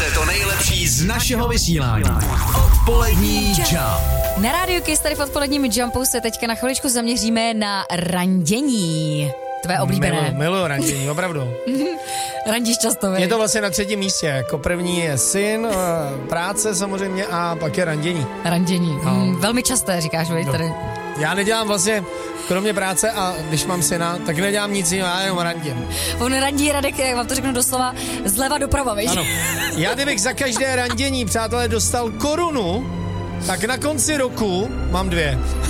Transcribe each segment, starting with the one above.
to nejlepší z našeho vysílání. Odpolední Jump. Na Rádiu Kiss tady v odpoledním Jumpu se teďka na chviličku zaměříme na randění. Tvé oblíbené. Miluji randění, opravdu. Randíš často, vej? Je to vlastně na třetím místě. Jako první je syn, práce samozřejmě a pak je randění. Randění. Velmi časté, říkáš, vej, tady. Já nedělám vlastně, kromě práce a když mám syna, tak nedělám nic jiného, já jenom randím. On randí, Radek, jak vám to řeknu doslova, zleva doprava, víš? Ano. Já kdybych za každé randění, přátelé, dostal korunu, tak na konci roku mám 2.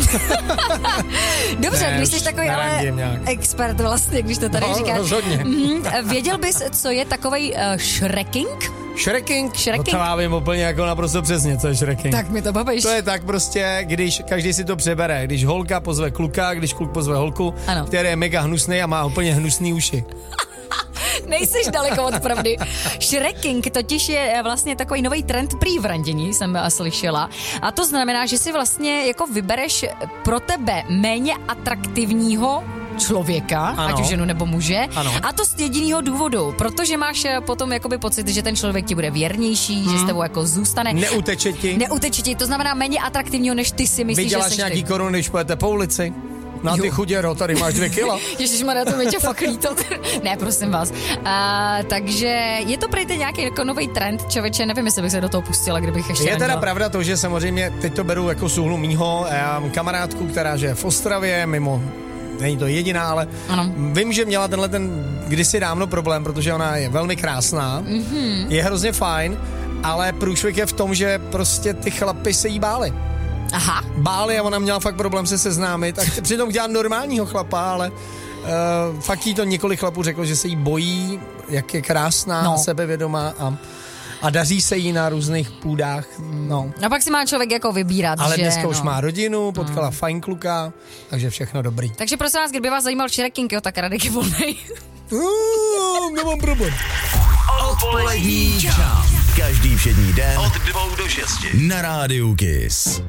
Dobře, Ne, když už jsi takový ale nějak. expert vlastně, když to tady říkáš. Rozhodně. Věděl bys, co je takovej shrekking? Shrekking? Shrekking? No to já vím úplně jako naprosto přesně, co je shrekking. Tak mi to babiš. To je tak prostě, když každý si to přebere, když holka pozve kluka, když kluk pozve holku, Ano. který je mega hnusný a má úplně hnusný uši. Nejseš daleko od pravdy. Shrekking totiž je vlastně takový nový trend prý v randění, jsem slyšela. A to znamená, že si vlastně jako vybereš pro tebe méně atraktivního člověka, Ano. ať už ženu nebo muže. Ano. A to z jediného důvodu, protože máš potom jakoby pocit, že ten člověk ti bude věrnější, že s tebou jako zůstane. Neuteče ti. Neuteče ti, to znamená méně atraktivního, než ty si myslíš, že Vyděláš seš nějaký ty. koruny, když půjdete po ulici. Na ty Jo. chuděro, tady máš 2 kila. Ježišmarja, to mi tě fakt líto. Ne, prosím vás. Takže je to prý nějaký jako nový trend, člověče, nevím, jestli bych se do toho pustila, kdybych ještě Je teda neměla. pravda to, že samozřejmě teď to beru jako z úhlu mýho. Já mám kamarádku, která žije v Ostravě, mimo, není to jediná, ale Ano. vím, že měla tenhle ten kdysi dávno problém, protože ona je velmi krásná, je hrozně fajn, ale průšvih je v tom, že prostě ty chlapy se jí báli. Aha. Báli a ona měla fakt problém se seznámit. Tak přitom dělá normálního chlapa, ale fakt jí to několik chlapů řeklo, že se jí bojí, jak je krásná, No. sebevědomá a daří se jí na různých půdách. No. A pak si má člověk jako vybírat, Ale že dneska už no. má rodinu, potkala fajn kluka, takže všechno dobrý. Takže prosím vás, kdyby vás zajímal shrekking, jo, tak Radek je volnej. Nemám problém. Odpolední Jump. Každý všední den od 2 do 6 na Rádiu Kiss.